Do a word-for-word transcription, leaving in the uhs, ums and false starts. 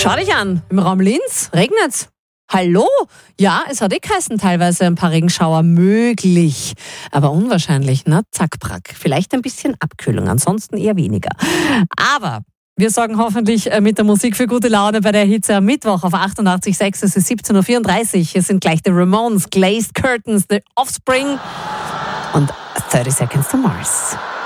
Schau dich an, im Raum Linz regnet's. Hallo? Ja, es hat eh geheißen, teilweise ein paar Regenschauer möglich. Aber unwahrscheinlich, ne? Zack, brack. Vielleicht ein bisschen Abkühlung, ansonsten eher weniger. Aber wir sorgen hoffentlich mit der Musik für gute Laune bei der Hitze am Mittwoch auf achtundachtzig Komma sechs. Es ist siebzehn Uhr vierunddreißig. Hier sind gleich die Ramones, Glazed Curtains, The Offspring und thirty Seconds to Mars.